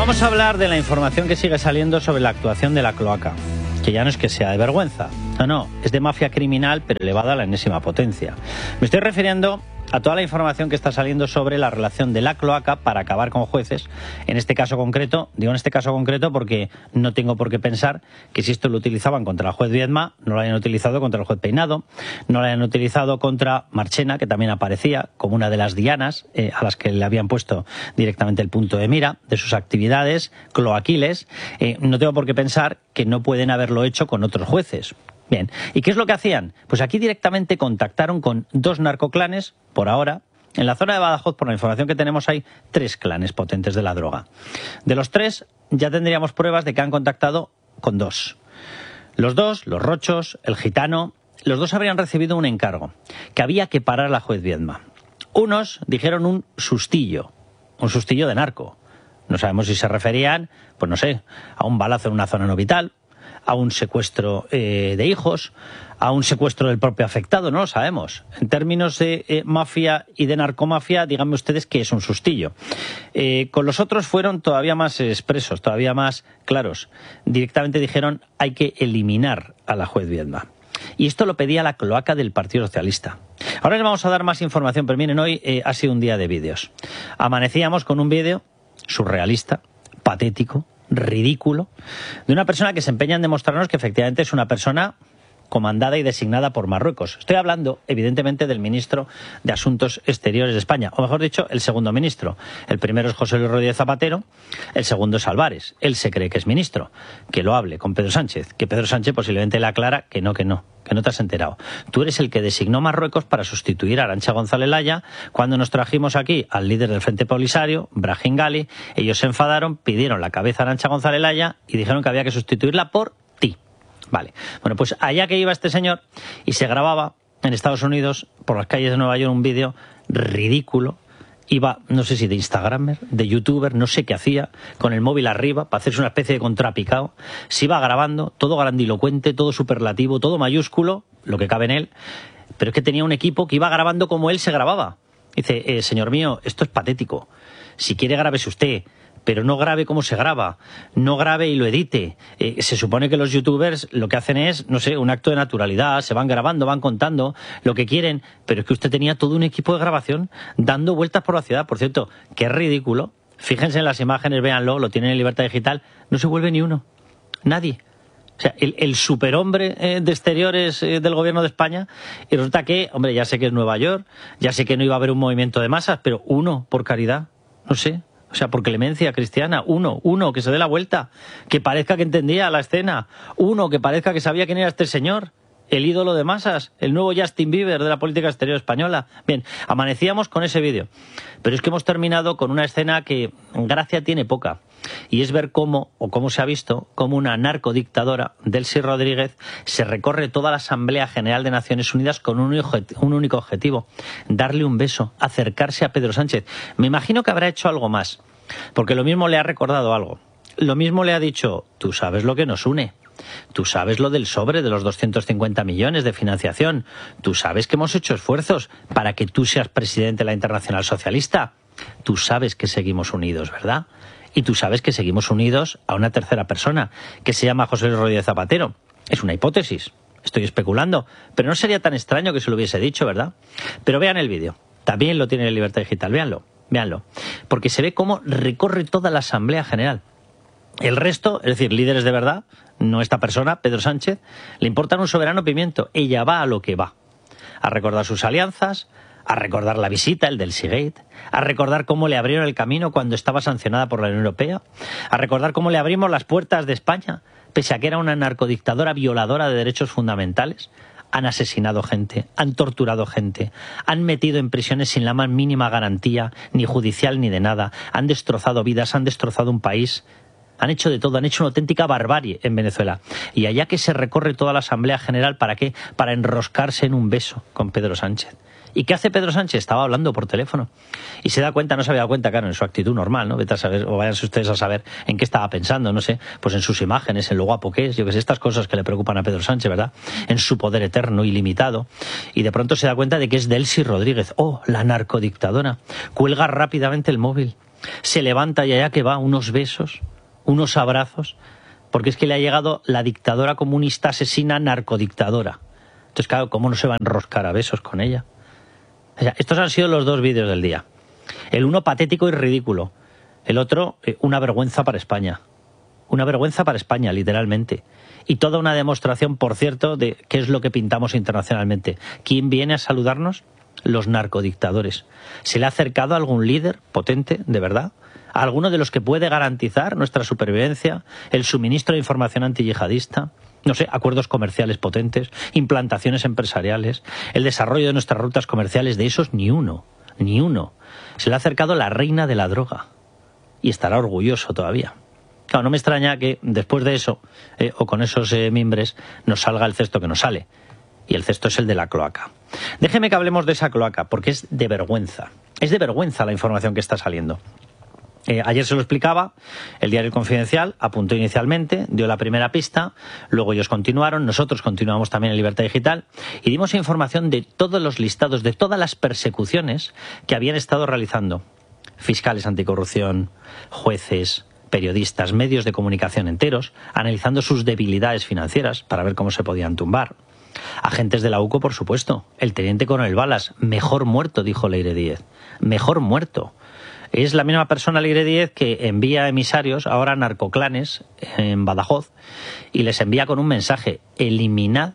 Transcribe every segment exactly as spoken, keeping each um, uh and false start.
Vamos a hablar de la información que sigue saliendo sobre la actuación de la cloaca, que ya no es que sea de vergüenza, no, no, es de mafia criminal pero elevada a la enésima potencia. Me estoy refiriendo a toda la información que está saliendo sobre la relación de la cloaca para acabar con jueces, en este caso concreto, digo en este caso concreto porque no tengo por qué pensar que si esto lo utilizaban contra el juez Viedma, no lo hayan utilizado contra el juez Peinado, no lo hayan utilizado contra Marchena, que también aparecía como una de las dianas eh, a las que le habían puesto directamente el punto de mira de sus actividades cloaquiles. Eh, no tengo por qué pensar que no pueden haberlo hecho con otros jueces. Bien, ¿y qué es lo que hacían? Pues aquí directamente contactaron con dos narcoclanes, por ahora. En la zona de Badajoz, por la información que tenemos, hay tres clanes potentes de la droga. De los tres, ya tendríamos pruebas de que han contactado con dos. Los dos, los Rochos, el Gitano, los dos habrían recibido un encargo, que había que parar a la juez Viedma. Unos dijeron un sustillo, un sustillo de narco. No sabemos si se referían, pues no sé, a un balazo en una zona no vital, a un secuestro eh, de hijos, a un secuestro del propio afectado, no lo sabemos. En términos de eh, mafia y de narcomafia, díganme ustedes qué es un sustillo. Eh, con los otros fueron todavía más expresos, todavía más claros. Directamente dijeron hay que eliminar a la juez Viedma. Y esto lo pedía la cloaca del Partido Socialista. Ahora les vamos a dar más información, pero miren, hoy eh, ha sido un día de vídeos. Amanecíamos con un vídeo surrealista, patético, ridículo, de una persona que se empeña en demostrarnos que efectivamente es una persona comandada y designada por Marruecos. Estoy hablando, evidentemente, del ministro de Asuntos Exteriores de España, o mejor dicho, el segundo ministro. El primero es José Luis Rodríguez Zapatero, el segundo es Álvarez. Él se cree que es ministro. Que lo hable con Pedro Sánchez, que Pedro Sánchez posiblemente le aclara que no, que no, que no te has enterado. Tú eres el que designó Marruecos para sustituir a Arantxa González Laya cuando nos trajimos aquí al líder del Frente Polisario, Brahim Gali. Ellos se enfadaron, pidieron la cabeza a Arantxa González Laya y dijeron que había que sustituirla por ti. Vale, bueno, pues allá que iba este señor y se grababa en Estados Unidos, por las calles de Nueva York, un vídeo ridículo. Iba, no sé si de Instagramer, de YouTuber, no sé qué hacía, con el móvil arriba para hacerse una especie de contrapicado. Se iba grabando, todo grandilocuente, todo superlativo, todo mayúsculo, lo que cabe en él. Pero es que tenía un equipo que iba grabando como él se grababa. Dice, eh, señor mío, esto es patético. Si quiere, grábese usted, pero no grabe como se graba, no grabe y lo edite. Eh, se supone que los youtubers lo que hacen es, no sé, un acto de naturalidad, se van grabando, van contando lo que quieren, pero es que usted tenía todo un equipo de grabación dando vueltas por la ciudad. Por cierto, qué ridículo. Fíjense en las imágenes, véanlo, lo tienen en Libertad Digital, no se vuelve ni uno, nadie. O sea, el, el superhombre eh, de exteriores eh, del gobierno de España, y resulta que, hombre, ya sé que es Nueva York, ya sé que no iba a haber un movimiento de masas, pero uno, por caridad, no sé. O sea, por clemencia cristiana, uno, uno, que se dé la vuelta, que parezca que entendía la escena, uno, que parezca que sabía quién era este señor, el ídolo de masas, el nuevo Justin Bieber de la política exterior española. Bien, amanecíamos con ese vídeo, pero es que hemos terminado con una escena que gracia tiene poca, y es ver cómo, o cómo se ha visto, cómo una narcodictadora, Delcy Rodríguez, se recorre toda la Asamblea General de Naciones Unidas con un único, un único objetivo, darle un beso, acercarse a Pedro Sánchez. Me imagino que habrá hecho algo más, porque lo mismo le ha recordado algo, lo mismo le ha dicho, tú sabes lo que nos une. Tú sabes lo del sobre de los doscientos cincuenta millones de financiación. Tú sabes que hemos hecho esfuerzos para que tú seas presidente de la Internacional Socialista. Tú sabes que seguimos unidos, ¿verdad? Y tú sabes que seguimos unidos a una tercera persona, que se llama José Luis Rodríguez Zapatero. Es una hipótesis, estoy especulando, pero no sería tan extraño que se lo hubiese dicho, ¿verdad? Pero vean el vídeo, también lo tiene en Libertad Digital, véanlo, véanlo. Porque se ve cómo recorre toda la Asamblea General. El resto, es decir, líderes de verdad, no esta persona, Pedro Sánchez, le importan un soberano pimiento. Ella va a lo que va. A recordar sus alianzas, a recordar la visita, el del Seagate, a recordar cómo le abrieron el camino cuando estaba sancionada por la Unión Europea, a recordar cómo le abrimos las puertas de España, pese a que era una narcodictadora violadora de derechos fundamentales. Han asesinado gente, han torturado gente, han metido en prisiones sin la más mínima garantía, ni judicial ni de nada, han destrozado vidas, han destrozado un país. Han hecho de todo, han hecho una auténtica barbarie en Venezuela. Y allá que se recorre toda la Asamblea General, ¿para qué? Para enroscarse en un beso con Pedro Sánchez. ¿Y qué hace Pedro Sánchez? Estaba hablando por teléfono. Y se da cuenta, no se había dado cuenta, claro, en su actitud normal, ¿no? Vete a saber, o váyanse ustedes a saber en qué estaba pensando, no sé, pues en sus imágenes, en lo guapo que es, yo que sé, estas cosas que le preocupan a Pedro Sánchez, ¿verdad? En su poder eterno, ilimitado. Y de pronto se da cuenta de que es Delcy Rodríguez, oh, la narcodictadora. Cuelga rápidamente el móvil. se levanta y allá que va, unos besos, unos abrazos, porque es que le ha llegado la dictadora comunista asesina narcodictadora. Entonces, claro, ¿cómo no se va a enroscar a besos con ella? O sea, estos han sido los dos vídeos del día. El uno patético y ridículo. El otro, eh, una vergüenza para España. Una vergüenza para España, literalmente. Y toda una demostración, por cierto, de qué es lo que pintamos internacionalmente. ¿Quién viene a saludarnos? Los narcodictadores. ¿Se le ha acercado a algún líder potente, de verdad? ¿A alguno de los que puede garantizar nuestra supervivencia? ¿El suministro de información antiyihadista? No sé, acuerdos comerciales potentes, implantaciones empresariales, el desarrollo de nuestras rutas comerciales, de esos ni uno, ni uno. Se le ha acercado la reina de la droga y estará orgulloso todavía. Claro, no me extraña que después de eso, eh, o con esos eh, mimbres, nos salga el cesto que nos sale. Y el cesto es el de la cloaca. Déjeme que hablemos de esa cloaca, porque es de vergüenza. Es de vergüenza la información que está saliendo. Eh, ayer se lo explicaba, el diario Confidencial apuntó inicialmente, dio la primera pista, luego ellos continuaron, nosotros continuamos también en Libertad Digital y dimos información de todos los listados, de todas las persecuciones que habían estado realizando fiscales anticorrupción, jueces, periodistas, medios de comunicación enteros, analizando sus debilidades financieras para ver cómo se podían tumbar. Agentes de la UCO, por supuesto, el teniente coronel Balas, mejor muerto, dijo Leire Díez, mejor muerto. Es la misma persona, Leire Díez, que envía emisarios ahora a narcoclanes en Badajoz y les envía con un mensaje: eliminad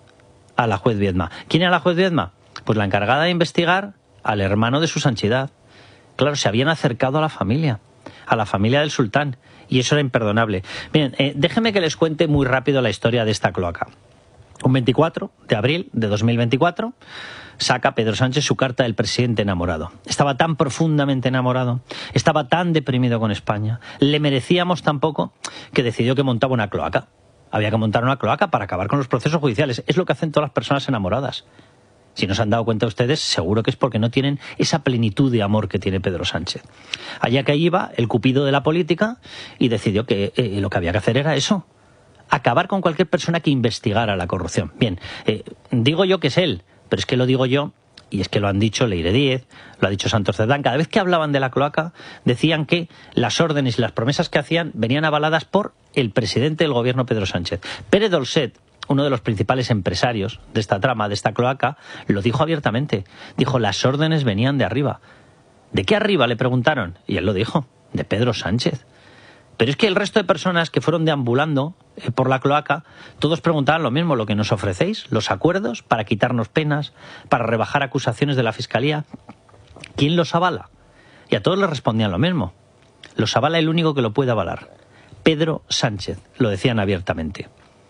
a la juez Viedma. ¿Quién era la juez Viedma? Pues la encargada de investigar al hermano de su Sanchidad. Claro, se habían acercado a la familia, a la familia del sultán, y eso era imperdonable. Miren, eh, déjenme que les cuente muy rápido la historia de esta cloaca. Un veinticuatro de abril de dos mil veinticuatro saca Pedro Sánchez su carta del presidente enamorado. Estaba tan profundamente enamorado, estaba tan deprimido con España, le merecíamos tan poco que decidió que montaba una cloaca. Había que montar una cloaca para acabar con los procesos judiciales. Es lo que hacen todas las personas enamoradas. Si no se han dado cuenta ustedes, seguro que es porque no tienen esa plenitud de amor que tiene Pedro Sánchez. Allá que iba el cupido de la política y decidió que eh, lo que había que hacer era eso: acabar con cualquier persona que investigara la corrupción. Bien, eh, digo yo que es él, pero es que lo digo yo, y es que lo han dicho Leire Díez, lo ha dicho Santos Cerdán. Cada vez que hablaban de la cloaca, decían que las órdenes y las promesas que hacían venían avaladas por el presidente del gobierno, Pedro Sánchez. Pere Dolcet, uno de los principales empresarios de esta trama, de esta cloaca, lo dijo abiertamente. Dijo, las órdenes venían de arriba. ¿De qué arriba?, le preguntaron. Y él lo dijo, de Pedro Sánchez. Pero es que el resto de personas que fueron deambulando eh, por la cloaca, todos preguntaban lo mismo: lo que nos ofrecéis, los acuerdos para quitarnos penas, para rebajar acusaciones de la Fiscalía, ¿quién los avala? Y a todos les respondían lo mismo: los avala el único que lo puede avalar, Pedro Sánchez, lo decían abiertamente.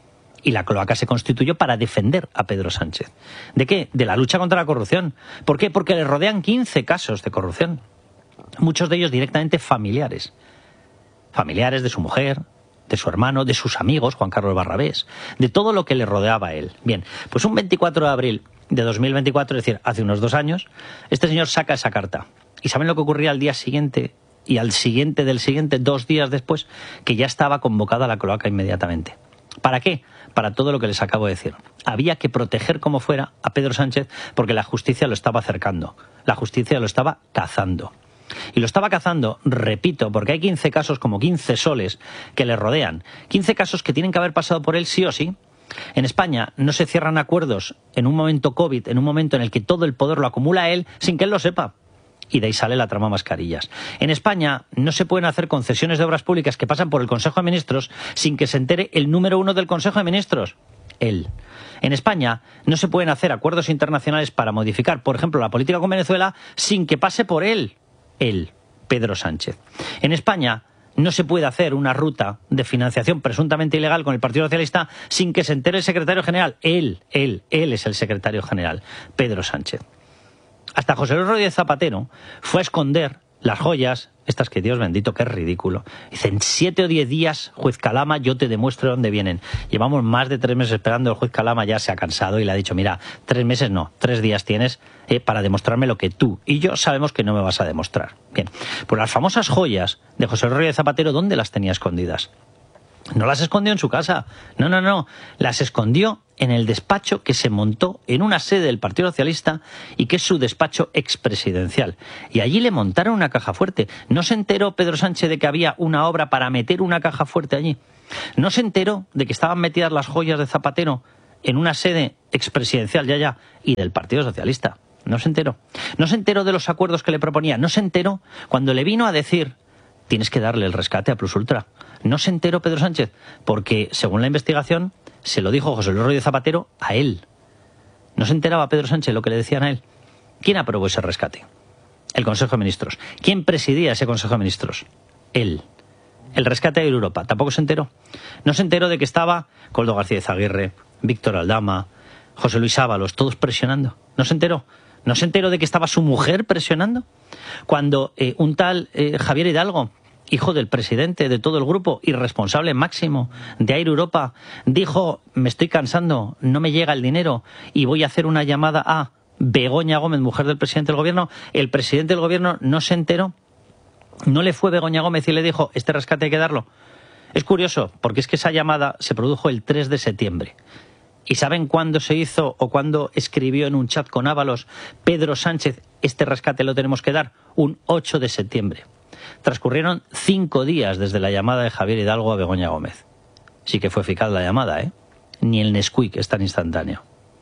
Y la cloaca se constituyó para defender a Pedro Sánchez. ¿De qué? De la lucha contra la corrupción. ¿Por qué? Porque le rodean quince casos de corrupción, muchos de ellos directamente familiares. Familiares de su mujer, de su hermano, de sus amigos, Juan Carlos Barrabés, de todo lo que le rodeaba a él. Bien, pues un veinticuatro de abril de dos mil veinticuatro, es decir, hace unos dos años, este señor saca esa carta. ¿Y saben lo que ocurría al día siguiente y al siguiente del siguiente, dos días después? Que ya estaba convocada la cloaca inmediatamente. ¿Para qué? Para todo lo que les acabo de decir. Había que proteger como fuera a Pedro Sánchez porque la justicia lo estaba acercando, la justicia lo estaba cazando. Y lo estaba cazando, repito, porque hay quince casos, como quince soles, que le rodean. quince casos que tienen que haber pasado por él sí o sí. En España no se cierran acuerdos en un momento COVID, en un momento en el que todo el poder lo acumula él, sin que él lo sepa. Y de ahí sale la trama mascarillas. En España no se pueden hacer concesiones de obras públicas que pasan por el Consejo de Ministros sin que se entere el número uno del Consejo de Ministros, él. En España no se pueden hacer acuerdos internacionales para modificar, por ejemplo, la política con Venezuela sin que pase por él, él, Pedro Sánchez. En España no se puede hacer una ruta de financiación presuntamente ilegal con el Partido Socialista sin que se entere el secretario general, él, él, él es el secretario general, Pedro Sánchez. Hasta José Luis Rodríguez Zapatero fue a esconder las joyas, estas que Dios bendito, que es ridículo. Dice, en siete o diez días, juez Calama, yo te demuestro dónde vienen. Llevamos más de tres meses esperando, el juez Calama ya se ha cansado y le ha dicho, mira, tres meses no, tres días tienes eh, para demostrarme lo que tú y yo sabemos que no me vas a demostrar. Bien, pues las famosas joyas de José Luis Rodríguez Zapatero, ¿dónde las tenía escondidas? No las escondió en su casa. No, no, no. Las escondió en el despacho que se montó en una sede del Partido Socialista y que es su despacho expresidencial. Y allí le montaron una caja fuerte. ¿No se enteró Pedro Sánchez de que había una obra para meter una caja fuerte allí? ¿No se enteró de que estaban metidas las joyas de Zapatero en una sede expresidencial ya ya y del Partido Socialista? No se enteró. No se enteró de los acuerdos que le proponía. No se enteró cuando le vino a decir: tienes que darle el rescate a Plus Ultra. No se enteró Pedro Sánchez, porque según la investigación se lo dijo José Luis Rodríguez Zapatero a él. No se enteraba Pedro Sánchez lo que le decían a él. ¿Quién aprobó ese rescate? El Consejo de Ministros. ¿Quién presidía ese Consejo de Ministros? Él. El rescate de Europa. ¿Tampoco se enteró? No se enteró de que estaba Koldo García Izaguirre, Víctor Aldama, José Luis Ábalos, todos presionando. No se enteró. ¿No se enteró de que estaba su mujer presionando? Cuando eh, un tal eh, Javier Hidalgo, hijo del presidente de todo el grupo y responsable máximo de Air Europa, dijo: me estoy cansando, no me llega el dinero y voy a hacer una llamada a Begoña Gómez, mujer del presidente del gobierno, el presidente del gobierno no se enteró. No le fue Begoña Gómez y le dijo: este rescate hay que darlo. Es curioso, porque es que esa llamada se produjo el tres de septiembre. ¿Y saben cuándo se hizo o cuándo escribió en un chat con Ábalos Pedro Sánchez: este rescate lo tenemos que dar? Un ocho de septiembre. Transcurrieron cinco días desde la llamada de Javier Hidalgo a Begoña Gómez. Sí que fue eficaz la llamada, ¿eh? Ni el Nesquik es tan instantáneo.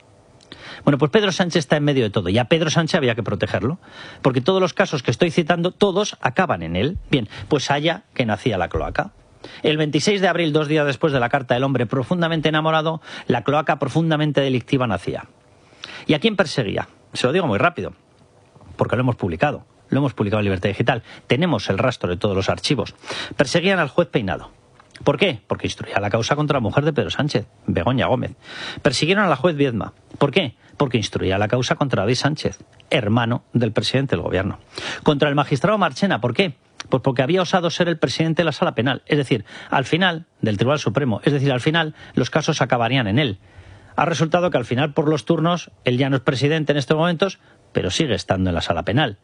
Bueno, pues Pedro Sánchez está en medio de todo. Y a Pedro Sánchez había que protegerlo, porque todos los casos que estoy citando, todos acaban en él. Bien, pues allá que nacía la cloaca. El veintiséis de abril, dos días después de la carta del hombre profundamente enamorado, la cloaca profundamente delictiva nacía. ¿Y a quién perseguía? Se lo digo muy rápido, porque lo hemos publicado. Lo hemos publicado en Libertad Digital. Tenemos el rastro de todos los archivos. Perseguían al juez Peinado. ¿Por qué? Porque instruía la causa contra la mujer de Pedro Sánchez, Begoña Gómez. Persiguieron a la juez Viedma. ¿Por qué? Porque instruía la causa contra David Sánchez, hermano del presidente del gobierno. Contra el magistrado Marchena. ¿Por qué? Pues porque había osado ser el presidente de la Sala Penal. Es decir, al final, del Tribunal Supremo. Es decir, al final, los casos acabarían en él. Ha resultado que al final, por los turnos, él ya no es presidente en estos momentos, pero sigue estando en la Sala Penal.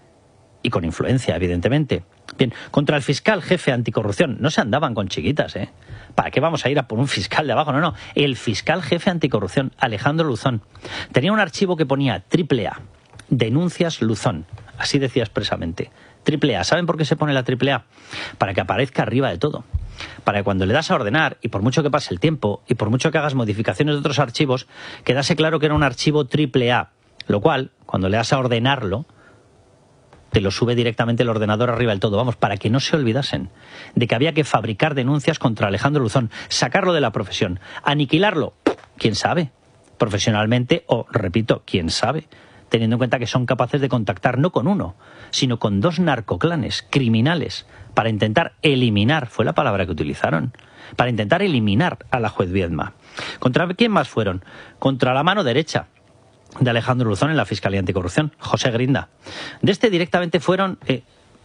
Y con influencia, evidentemente. Bien, contra el fiscal jefe anticorrupción. No se andaban con chiquitas, ¿eh? ¿Para qué vamos a ir a por un fiscal de abajo? No, no. El fiscal jefe anticorrupción, Alejandro Luzón, tenía un archivo que ponía triple A, denuncias Luzón. Así decía expresamente. Triple A. ¿Saben por qué se pone la triple A? Para que aparezca arriba de todo. Para que cuando le das a ordenar, y por mucho que pase el tiempo, y por mucho que hagas modificaciones de otros archivos, quedase claro que era un archivo triple A. Lo cual, cuando le das a ordenarlo, te lo sube directamente el ordenador arriba del todo. Vamos, para que no se olvidasen de que había que fabricar denuncias contra Alejandro Luzón, sacarlo de la profesión, aniquilarlo, quién sabe, profesionalmente o, repito, quién sabe, teniendo en cuenta que son capaces de contactar no con uno, sino con dos narcoclanes criminales para intentar eliminar, fue la palabra que utilizaron, para intentar eliminar a la juez Viedma. ¿Contra quién más fueron? Contra la mano derecha de Alejandro Luzón en la Fiscalía Anticorrupción, José Grinda. De este directamente fueron eh,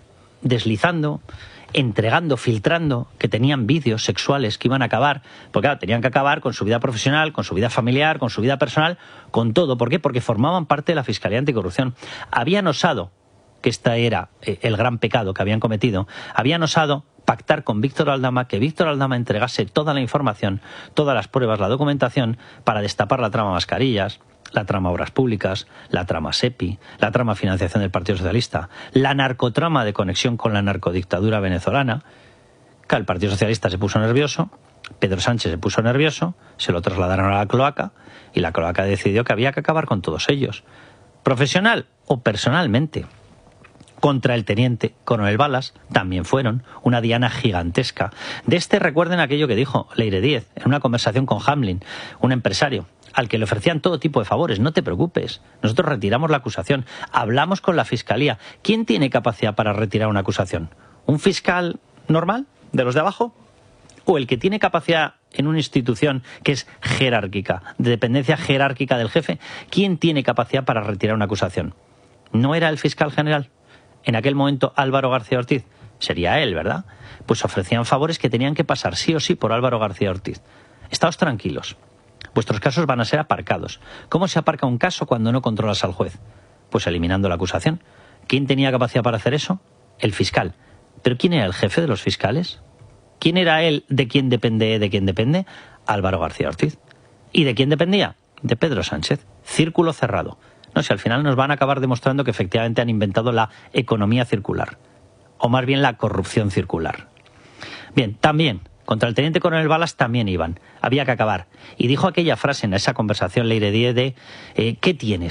deslizando, entregando, filtrando, que tenían vídeos sexuales que iban a acabar, porque claro, tenían que acabar con su vida profesional, con su vida familiar, con su vida personal, con todo. ¿Por qué? Porque formaban parte de la Fiscalía Anticorrupción. Habían osado, que este era eh, el gran pecado que habían cometido, habían osado pactar con Víctor Aldama, que Víctor Aldama entregase toda la información, todas las pruebas, la documentación, para destapar la trama Mascarillas, la trama Obras Públicas, la trama SEPI, la trama Financiación del Partido Socialista, la narcotrama de conexión con la narcodictadura venezolana. Que el Partido Socialista se puso nervioso, Pedro Sánchez se puso nervioso, se lo trasladaron a la cloaca y la cloaca decidió que había que acabar con todos ellos, profesional o personalmente. Contra el teniente Coronel Balas también fueron una diana gigantesca. De este recuerden aquello que dijo Leire Díez en una conversación con Hamlin, un empresario al que le ofrecían todo tipo de favores. No te preocupes, nosotros retiramos la acusación, hablamos con la Fiscalía. ¿Quién tiene capacidad para retirar una acusación? ¿Un fiscal normal, de los de abajo? ¿O el que tiene capacidad en una institución que es jerárquica, de dependencia jerárquica del jefe? ¿Quién tiene capacidad para retirar una acusación? ¿No era el fiscal general? En aquel momento Álvaro García Ortiz. Sería él, ¿verdad? Pues ofrecían favores que tenían que pasar sí o sí por Álvaro García Ortiz. Estaos tranquilos. Vuestros casos van a ser aparcados. ¿Cómo se aparca un caso cuando no controlas al juez? Pues eliminando la acusación. ¿Quién tenía capacidad para hacer eso? El fiscal. ¿Pero quién era el jefe de los fiscales? ¿Quién era él? ¿De quién depende? ¿De quién depende? Álvaro García Ortiz. ¿Y de quién dependía? De Pedro Sánchez. Círculo cerrado. No sé, al final nos van a acabar demostrando que efectivamente han inventado la economía circular. O más bien la corrupción circular. Bien, también, contra el teniente coronel Balas también iban. Había que acabar. Y dijo aquella frase en esa conversación Leire Díez de eh, ¿qué tienes?